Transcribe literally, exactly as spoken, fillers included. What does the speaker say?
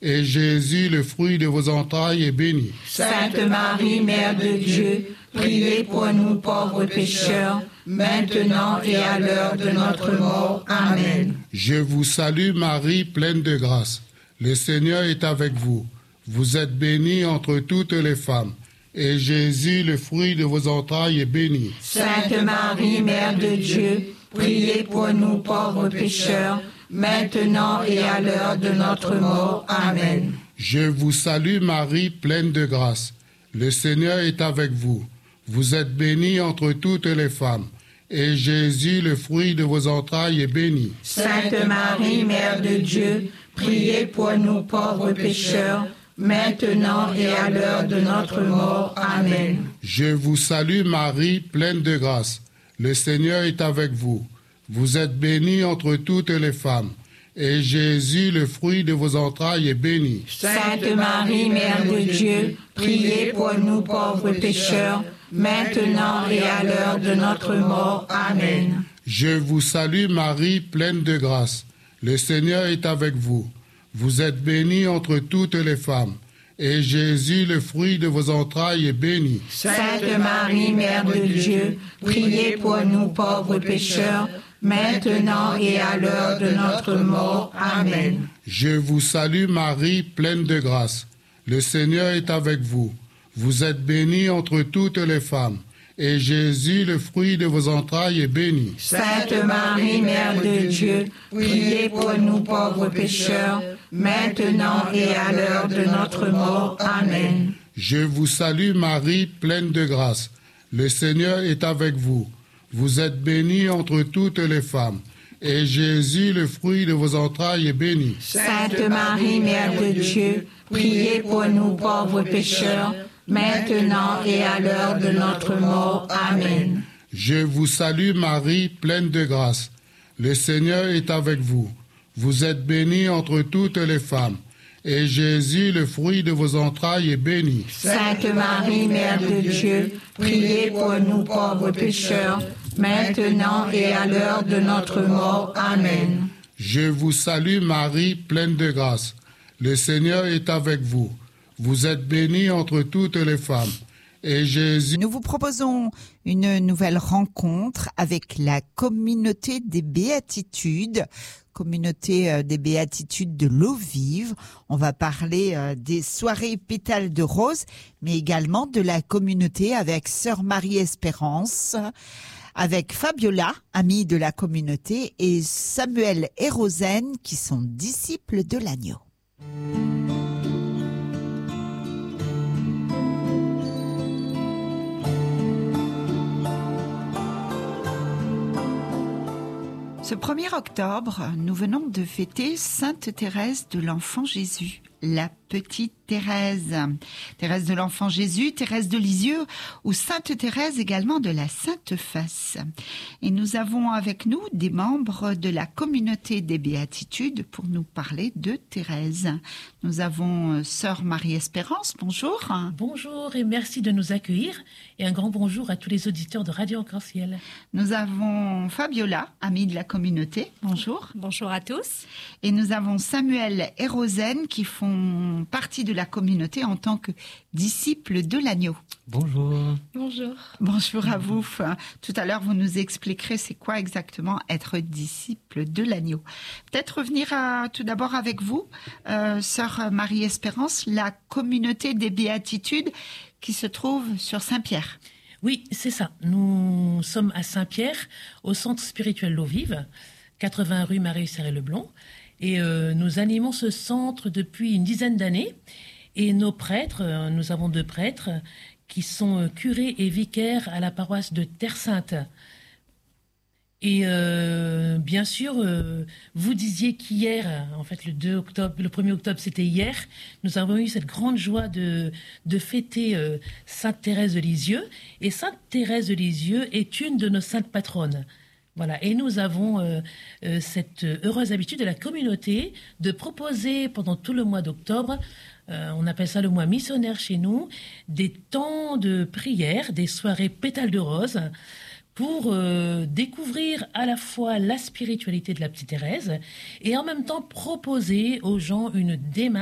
et Jésus, le fruit de vos entrailles, est béni. Sainte Marie, Mère de Dieu, priez pour nous pauvres pécheurs, maintenant et à l'heure de notre mort. Amen. Je vous salue Marie, pleine de grâce. Le Seigneur est avec vous. Vous êtes bénie entre toutes les femmes, et Jésus, le fruit de vos entrailles, est béni. Sainte Marie, Mère de Dieu, priez pour nous pauvres pécheurs, maintenant et à l'heure de notre mort. Amen. Je vous salue Marie, pleine de grâce. Le Seigneur est avec vous. Vous êtes bénie entre toutes les femmes, et Jésus, le fruit de vos entrailles, est béni. Sainte Marie, Mère de Dieu, priez pour nous pauvres pécheurs, maintenant et à l'heure de notre mort. Amen. Je vous salue Marie, pleine de grâce. Le Seigneur est avec vous. Vous êtes bénie entre toutes les femmes, et Jésus, le fruit de vos entrailles, est béni. Sainte Marie, Mère de Dieu, priez pour nous pauvres pécheurs, maintenant et à l'heure de notre mort. Amen. Je vous salue Marie, pleine de grâce. Le Seigneur est avec vous. Vous êtes bénie entre toutes les femmes, et Jésus, le fruit de vos entrailles, est béni. Sainte Marie, Mère de Dieu, priez pour nous pauvres pécheurs, maintenant et à l'heure de notre mort. Amen. Je vous salue Marie, pleine de grâce. Le Seigneur est avec vous. Vous êtes bénie entre toutes les femmes, et Jésus, le fruit de vos entrailles, est béni. Sainte Marie, Mère de Dieu, priez pour nous pauvres pécheurs, maintenant et à l'heure de notre mort. Amen. Je vous salue Marie, pleine de grâce. Le Seigneur est avec vous. Vous êtes bénie entre toutes les femmes, et Jésus, le fruit de vos entrailles, est béni. Sainte Marie, Mère de Dieu, priez pour nous pauvres pécheurs, maintenant et à l'heure de notre mort. Amen. Je vous salue Marie, pleine de grâce. Le Seigneur est avec vous. Vous êtes bénie entre toutes les femmes, et Jésus, le fruit de vos entrailles, est béni. Sainte Marie, Mère de Dieu, priez pour nous pauvres pécheurs, maintenant et à l'heure de notre mort. Amen. Je vous salue Marie, pleine de grâce. Le Seigneur est avec vous. Vous êtes bénie entre toutes les femmes, et Jésus... Nous vous proposons une nouvelle rencontre avec la communauté des béatitudes, communauté des béatitudes de l'eau vive. On va parler des soirées pétales de rose, mais également de la communauté avec Sœur Marie-Espérance, avec Fabiola, amie de la communauté, et Samuel et Rosen, qui sont disciples de l'agneau. Ce premier octobre, nous venons de fêter Sainte Thérèse de l'Enfant Jésus, la petite Thérèse. Thérèse de l'Enfant Jésus, Thérèse de Lisieux ou Sainte Thérèse également de la Sainte Face. Et nous avons avec nous des membres de la communauté des béatitudes pour nous parler de Thérèse. Nous avons Sœur Marie-Espérance, bonjour. Bonjour et merci de nous accueillir et un grand bonjour à tous les auditeurs de Radio Arc-en-Ciel. Nous avons Fabiola, amie de la communauté, bonjour. Bonjour à tous. Et nous avons Samuel et Rosen qui font partie de la communauté en tant que disciples de l'agneau. Bonjour. Bonjour. Bonjour à vous. Tout à l'heure, vous nous expliquerez c'est quoi exactement être disciple de l'agneau. Peut-être revenir à, tout d'abord avec vous, euh, Sœur Marie-Espérance, la communauté des béatitudes qui se trouve sur Saint-Pierre. Oui, c'est ça. Nous sommes à Saint-Pierre, au centre spirituel L'eau vive, quatre-vingts rue Marie-Serré-Leblond. Et euh, nous animons ce centre depuis une dizaine d'années. Et nos prêtres, euh, nous avons deux prêtres qui sont euh, curés et vicaires à la paroisse de Terre-Sainte. Et euh, bien sûr, euh, vous disiez qu'hier, en fait le deux octobre, le premier octobre c'était hier, nous avons eu cette grande joie de, de fêter euh, Sainte Thérèse de Lisieux. Et Sainte Thérèse de Lisieux est une de nos saintes patronnes. Voilà, et nous avons euh, euh, cette heureuse habitude de la communauté de proposer pendant tout le mois d'octobre, euh, on appelle ça le mois missionnaire chez nous, des temps de prière, des soirées pétales de rose, pour euh, découvrir à la fois la spiritualité de la petite Thérèse et en même temps proposer aux gens une démarche